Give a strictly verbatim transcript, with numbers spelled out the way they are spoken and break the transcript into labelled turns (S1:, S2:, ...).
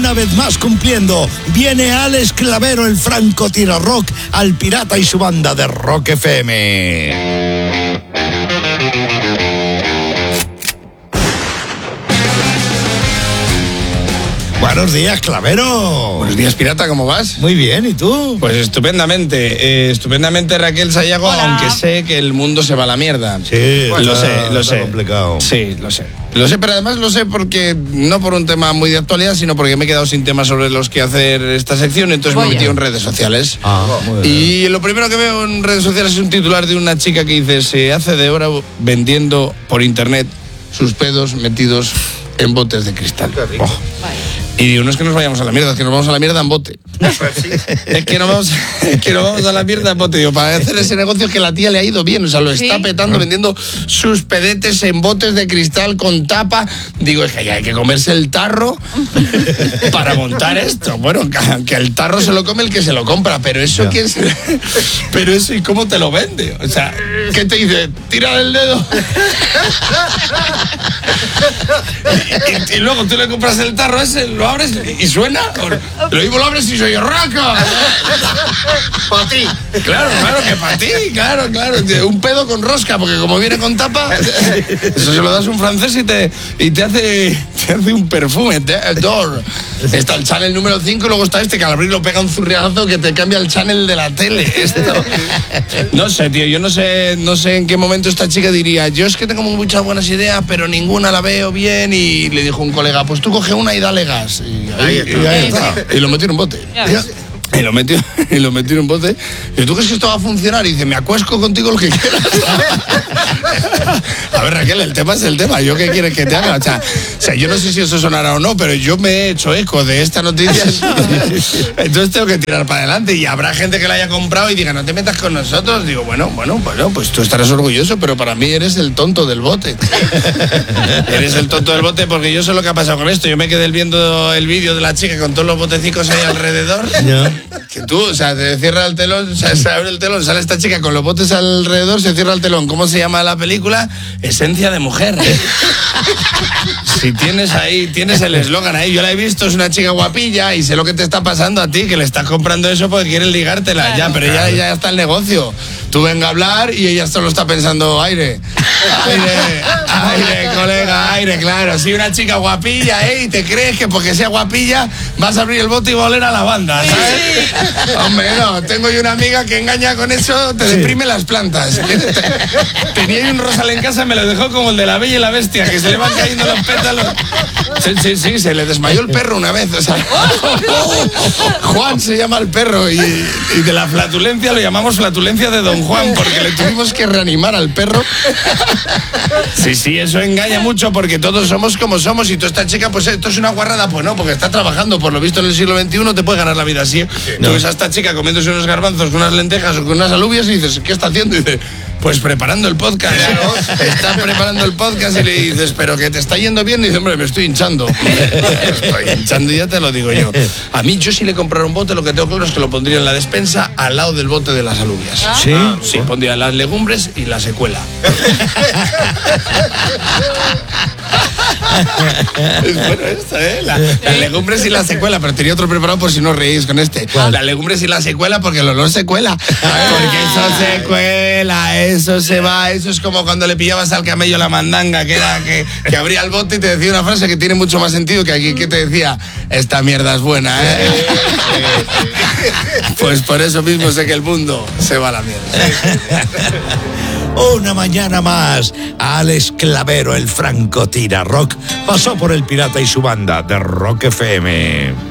S1: una vez más cumpliendo. Viene Alex Clavero, el francotirador rock, al Pirata y su banda de Rock F M. Buenos días, Clavero.
S2: Buenos días, Pirata, ¿cómo vas?
S1: Muy bien, ¿y tú?
S2: Pues estupendamente, eh, estupendamente, Raquel Sayago. Hola. Aunque sé que el mundo se va a la mierda.
S1: Sí,
S2: pues lo
S1: está,
S2: sé, lo
S1: está
S2: sé.
S1: complicado.
S2: Sí, lo sé. Lo sé, pero además lo sé porque, no por un tema muy de actualidad, sino porque me he quedado sin temas sobre los que hacer esta sección, entonces Voy me he metido en redes sociales.
S1: Ah, muy bien.
S2: Y lo primero que veo en redes sociales es un titular de una chica que dice: se hace de oro vendiendo por internet sus pedos metidos en botes de cristal. Oh. Y digo, no es que nos vayamos a la mierda, es que nos vamos a la mierda en bote. es, que nos vamos, es que nos vamos a la mierda en bote. Digo, para hacer ese negocio que la tía le ha ido bien, o sea, lo está ¿Sí? petando vendiendo sus pedetes en botes de cristal con tapa. Digo, es que ya hay que comerse el tarro para montar esto. Bueno, que, que el tarro se lo come el que se lo compra, pero eso yeah. ¿quién se... Pero eso, ¿y cómo te lo vende? O sea, ¿qué te dice? Tira el dedo. y, y, y luego tú le compras el tarro ese, lo abres y suena. Lo mismo lo abres y soy raca.
S3: Para ti.
S2: Claro, claro que para ti, claro, claro. Un pedo con rosca, porque como viene con tapa, eso se lo das a un francés y te, y te hace te hace un perfume, te adore. Está el channel número cinco y luego está este que al abrirlo pega un zurriazo que te cambia el channel de la tele. Esto. No sé, tío, yo no sé, no sé en qué momento esta chica diría, yo es que tengo muchas buenas ideas, pero ninguna la veo bien, y le dijo un colega, pues tú coge una y dale gas. Y ahí, ahí, y ahí está. Y lo metió en un bote. Y lo metió, y lo metió en un bote. Y tú crees que esto va a funcionar, y dice, me acuesco contigo lo que quieras. A ver, Raquel, el tema es el tema. ¿Yo qué quieres que te haga? O sea, o sea, yo no sé si eso sonará o no, pero yo me he hecho eco de esta noticia. Entonces tengo que tirar para adelante. Y habrá gente que la haya comprado y diga, no te metas con nosotros. Digo, bueno, bueno, bueno, pues tú estarás orgulloso, pero para mí eres el tonto del bote. Eres el tonto del bote, porque yo sé lo que ha pasado con esto. Yo me quedé viendo el vídeo de la chica con todos los botecicos ahí alrededor. Yeah. Que tú, o sea, te cierra el telón, o sea, se abre el telón, sale esta chica con los botes alrededor, se cierra el telón. ¿Cómo se llama la película? Esencia de mujer. Si tienes ahí, tienes el eslogan ahí. Yo la he visto, es una chica guapilla y sé lo que te está pasando a ti, que le estás comprando eso porque quieres ligártela. Claro, ya, pero claro. ya, ya está el negocio. Tú venga a hablar y ella solo está pensando, aire, aire, aire, colega, aire, claro. Si una chica guapilla, ¿eh? Y te crees que porque sea guapilla vas a abrir el bote y va a oler a lavanda, ¿sabes? Hombre, no, tengo yo una amiga que engaña con eso, te deprime las plantas. Tenía un rosal en casa, me lo dejó como el de la Bella y la Bestia, que se le van cayendo los pétalos. Sí, sí, sí, se le desmayó el perro una vez, o sea, Juan se llama el perro, y, y de la flatulencia lo llamamos flatulencia de Don Juan, porque le tuvimos que reanimar al perro. Sí, sí, eso engaña mucho, porque todos somos como somos, y tú, esta chica, pues esto es una guarrada, pues no, porque está trabajando, por lo visto en el siglo veintiuno te puede ganar la vida así. Sí, no. Tú ves a esta chica comiéndose unos garbanzos con unas lentejas o con unas alubias y dices, ¿qué está haciendo? Y dice, pues preparando el podcast. Claro. Está preparando el podcast, y le dices, ¿pero que te está yendo bien? Y dice, hombre, me estoy hinchando. Me estoy hinchando, ya te lo digo yo. A mí, yo si le comprara un bote, lo que tengo claro es que lo pondría en la despensa al lado del bote de las alubias.
S1: ¿Ah? Sí,
S2: sí, pondría las legumbres y la secuela. Es bueno esto, ¿eh? La, las legumbres y la secuela, pero tenía otro preparado por si no reís con este. ¿Cuál? Las legumbres y la secuela, porque el olor se cuela. Porque eso se cuela, eso se va. Eso es como cuando le pillabas al camello la mandanga, que era que, que abría el bote y te decía una frase que tiene mucho más sentido que aquí, que te decía, esta mierda es buena, ¿eh? Pues por eso mismo sé que el mundo se va a la mierda.
S1: Una mañana más, Alex Clavero, el francotirador rock, pasó por el Pirata y su banda de Rock F M.